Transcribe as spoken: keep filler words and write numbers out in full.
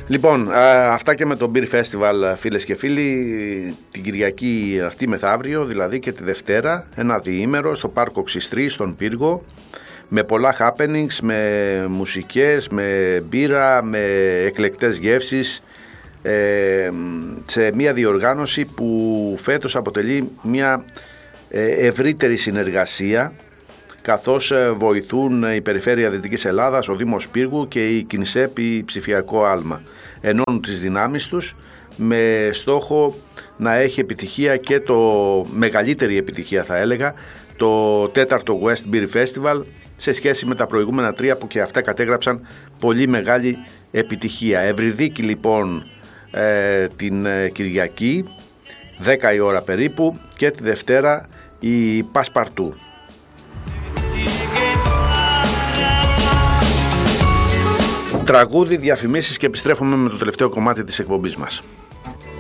Λοιπόν, α, αυτά και με το Beer Festival, φίλες και φίλοι, την Κυριακή αυτή μεθαύριο, δηλαδή και τη Δευτέρα, ένα διήμερο στο Πάρκο Ξιστρή, στον Πύργο, με πολλά happenings, με μουσικές, με μπύρα, με εκλεκτές γεύσεις, ε, σε μια διοργάνωση που φέτος αποτελεί μια ευρύτερη συνεργασία, καθώς βοηθούν η Περιφέρεια Δυτικής Ελλάδας, ο Δήμος Πύργου και η Κινσέπ, η ψηφιακό άλμα. Ενώνουν τις δυνάμεις τους με στόχο να έχει επιτυχία και το μεγαλύτερη επιτυχία, θα έλεγα, το τέταρτο West Beer Festival, σε σχέση με τα προηγούμενα τρία που και αυτά κατέγραψαν πολύ μεγάλη επιτυχία. Ευρυδίκη λοιπόν ε, την Κυριακή, δέκα η ώρα περίπου, και τη Δευτέρα η Πασπαρτού. Τραγούδι, διαφημίσεις και επιστρέφουμε με το τελευταίο κομμάτι της εκπομπής μας.